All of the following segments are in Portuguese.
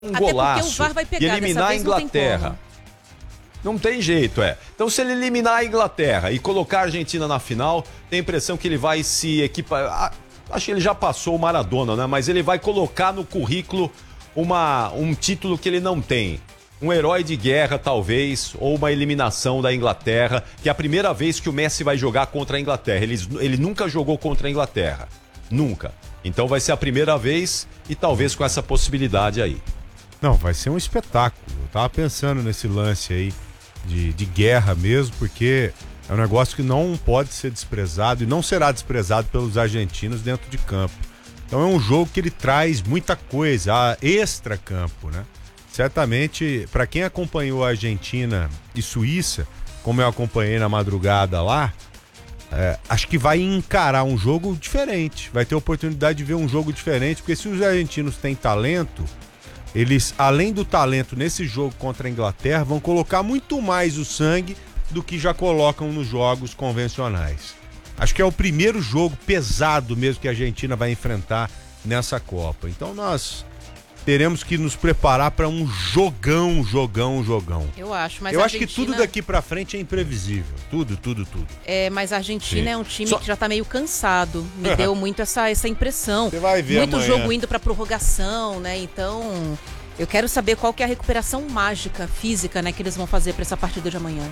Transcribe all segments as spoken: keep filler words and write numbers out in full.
um Até golaço porque o V A R vai pegar, e eliminar a Inglaterra. Não tem jeito, é. Então, se ele eliminar a Inglaterra e colocar a Argentina na final, tem a impressão que ele vai se equipar. Acho que ele já passou o Maradona, né? Mas ele vai colocar no currículo uma, um título que ele não tem. Um herói de guerra, talvez, ou uma eliminação da Inglaterra, que é a primeira vez que o Messi vai jogar contra a Inglaterra. Ele, ele nunca jogou contra a Inglaterra. Nunca. Então vai ser a primeira vez e talvez com essa possibilidade aí. Não, vai ser um espetáculo. Eu tava pensando nesse lance aí de, de guerra mesmo, porque é um negócio que não pode ser desprezado e não será desprezado pelos argentinos dentro de campo. Então é um jogo que ele traz muita coisa, extra-campo, né? Certamente, para quem acompanhou a Argentina e Suíça, como eu acompanhei na madrugada lá, é, acho que vai encarar um jogo diferente. Vai ter oportunidade de ver um jogo diferente, porque se os argentinos têm talento, eles, além do talento nesse jogo contra a Inglaterra, vão colocar muito mais o sangue do que já colocam nos jogos convencionais. Acho que é o primeiro jogo pesado mesmo que a Argentina vai enfrentar nessa Copa. Então nós teremos que nos preparar para um jogão, jogão, jogão. Eu acho, mas Eu a acho Argentina... que tudo daqui para frente é imprevisível. Tudo, tudo, tudo. É, mas a Argentina Sim. é um time Só... que já tá meio cansado. Me deu muito essa, essa impressão. Você vai ver Muito amanhã. jogo indo para prorrogação, né? Então, eu quero saber qual que é a recuperação mágica, física, né, que eles vão fazer para essa partida de amanhã.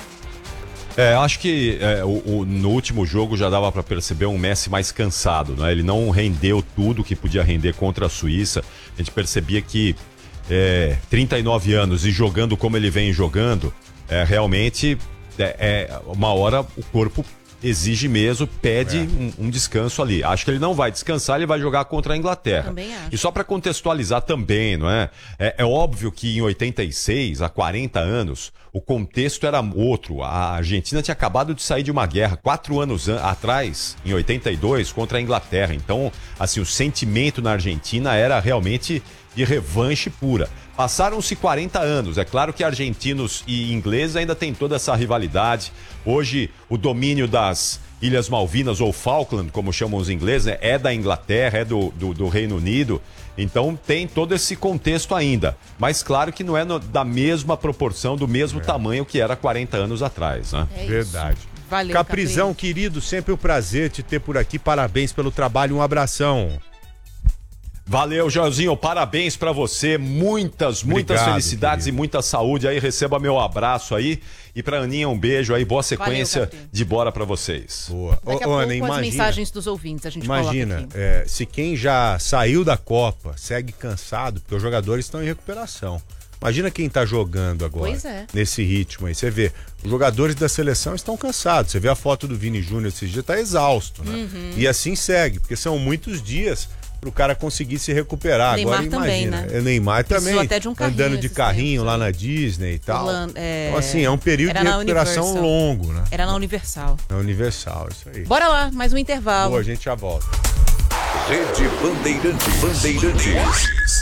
É, acho que é, o, o, no último jogo já dava para perceber um Messi mais cansado, né? Ele não rendeu tudo que podia render contra a Suíça. A gente percebia que é, trinta e nove anos e jogando como ele vem jogando, é, realmente é, é, uma hora o corpo exige mesmo, pede é. um, um descanso ali. Acho que ele não vai descansar, ele vai jogar contra a Inglaterra. Também acho. E só para contextualizar também, não é? é? É óbvio que em oitenta e seis, há quarenta anos, o contexto era outro. A Argentina tinha acabado de sair de uma guerra quatro anos an- atrás, em oitenta e dois, contra a Inglaterra. Então, assim, o sentimento na Argentina era realmente de revanche pura. Passaram-se quarenta anos. É claro que argentinos e ingleses ainda têm toda essa rivalidade. Hoje, o domínio das Ilhas Malvinas, ou Falkland, como chamam os ingleses, né, é da Inglaterra, é do, do, do Reino Unido. Então tem todo esse contexto ainda. Mas claro que não é no, da mesma proporção, do mesmo é. tamanho que era quarenta anos atrás, né? É Verdade. Valeu, Caprizão, Capri. querido, sempre um prazer te ter por aqui. Parabéns pelo trabalho, um abração. Valeu, Joãozinho, parabéns pra você, muitas, muitas Obrigado, felicidades querido. e muita saúde aí, receba meu abraço aí, e pra Aninha um beijo aí, boa sequência Valeu, de bora pra vocês. Boa. Daqui a Ô, pouco Ana, as imagina, mensagens dos ouvintes a gente imagina coloca aqui. é, se quem já saiu da Copa segue cansado, porque os jogadores estão em recuperação. Imagina quem tá jogando agora, Pois é. nesse ritmo aí. Você vê, os jogadores da seleção estão cansados. Você vê a foto do Vini Júnior esse dia, tá exausto, né? Uhum. E assim segue, porque são muitos dias pro cara conseguir se recuperar. Neymar Agora também, imagina, né? é, Neymar Precisou também, até de um carrinho andando de esses carrinho tempos, lá né? na Disney e tal. Orlando, é... Então assim, é um período Era de na recuperação Universal. longo, né? Era na Universal. Na Universal, isso aí. Bora lá, mais um intervalo. Boa, a gente já volta. Rede Bandeirantes. Bandeirantes.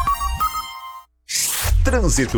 Trânsito.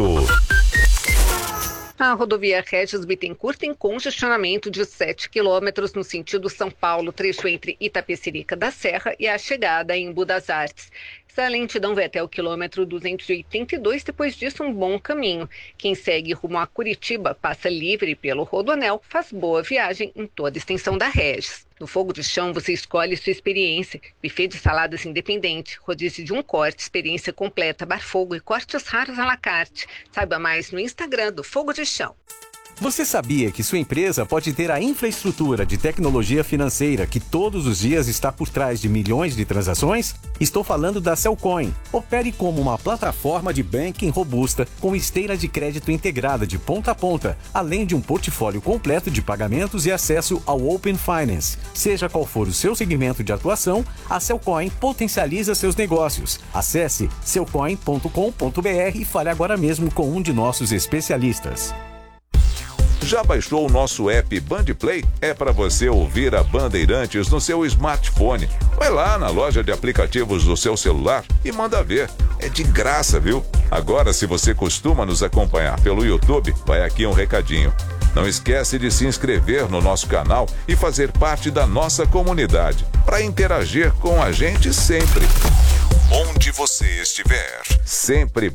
A rodovia Regis Bittencourt tem congestionamento de sete quilômetros no sentido São Paulo, trecho entre Itapecerica da Serra e a chegada em Budas Artes. Essa lentidão vai até o quilômetro duzentos e oitenta e dois, depois disso um bom caminho. Quem segue rumo a Curitiba passa livre pelo Rodoanel, faz boa viagem em toda a extensão da Regis. No Fogo de Chão você escolhe sua experiência. Buffet de saladas independente, rodízio de um corte, experiência completa, bar fogo e cortes raros à la carte. Saiba mais no Instagram do Fogo de Chão. Você sabia que sua empresa pode ter a infraestrutura de tecnologia financeira que todos os dias está por trás de milhões de transações? Estou falando da Cellcoin. Opere como uma plataforma de banking robusta com esteira de crédito integrada de ponta a ponta, além de um portfólio completo de pagamentos e acesso ao Open Finance. Seja qual for o seu segmento de atuação, a Cellcoin potencializa seus negócios. Acesse cellcoin ponto com ponto br e fale agora mesmo com um de nossos especialistas. Já baixou o nosso app Bandplay? É para você ouvir a Bandeirantes no seu smartphone. Vai lá na loja de aplicativos do seu celular e manda ver. É de graça, viu? Agora, se você costuma nos acompanhar pelo YouTube, vai aqui um recadinho. Não esquece de se inscrever no nosso canal e fazer parte da nossa comunidade, para interagir com a gente sempre. onde você estiver. Sempre